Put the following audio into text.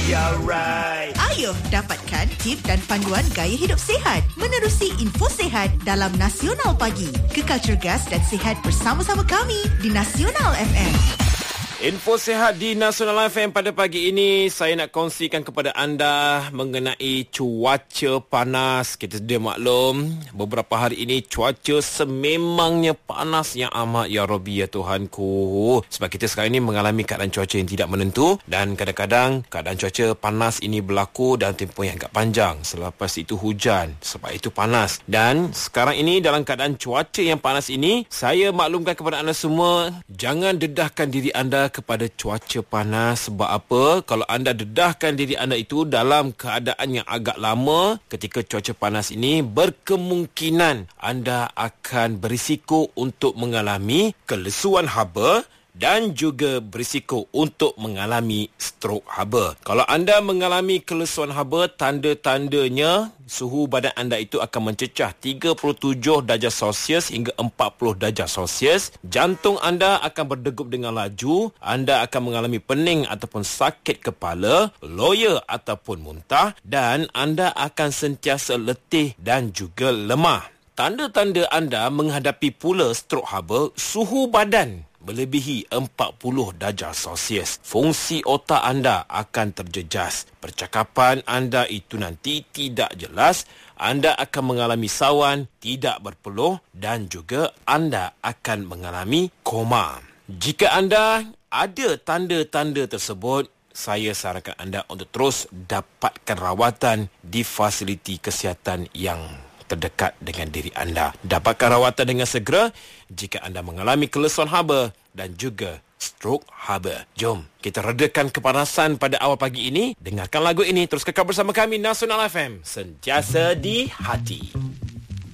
Alright. Ayo dapatkan tip dan panduan gaya hidup sihat menerusi info sihat dalam Nasional Pagi. Kekal cergas dan sihat bersama-sama kami di Nasional FM. Info sihat di Nasional FM pada pagi ini, saya nak kongsikan kepada anda mengenai cuaca panas. Kita sedia maklum, beberapa hari ini cuaca sememangnya panas yang amat, ya Rabbi, ya Tuhanku. Sebab kita sekarang ini mengalami keadaan cuaca yang tidak menentu, dan kadang-kadang keadaan cuaca panas ini berlaku dalam tempoh yang agak panjang. Selepas itu hujan, sebab itu panas. Dan sekarang ini dalam keadaan cuaca yang panas ini, saya maklumkan kepada anda semua, jangan dedahkan diri anda kepada cuaca panas. Sebab apa? Kalau anda dedahkan diri anda itu dalam keadaan yang agak lama, ketika cuaca panas ini, berkemungkinan anda akan berisiko untuk mengalami kelesuan haba dan juga berisiko untuk mengalami strok haba. Kalau anda mengalami kelesuan haba, tanda-tandanya suhu badan anda itu akan mencecah 37 darjah Celsius hingga 40 darjah Celsius. Jantung anda akan berdegup dengan laju. Anda akan mengalami pening ataupun sakit kepala, loya ataupun muntah, dan anda akan sentiasa letih dan juga lemah. Tanda-tanda anda menghadapi pula strok haba, suhu badan melebihi 40 darjah Celsius. Fungsi otak anda akan terjejas. Percakapan anda itu nanti tidak jelas. Anda akan mengalami sawan, tidak berpeluh, dan juga anda akan mengalami koma. Jika anda ada tanda-tanda tersebut, saya sarankan anda untuk terus dapatkan rawatan di fasiliti kesihatan yang terdekat dengan diri anda. Dapatkan rawatan dengan segera jika anda mengalami kelesuan haba dan juga strok haba. Jom kita redakan kepanasan pada awal pagi ini. Dengarkan lagu ini, terus kekal bersama kami Nasional FM, sentiasa di hati.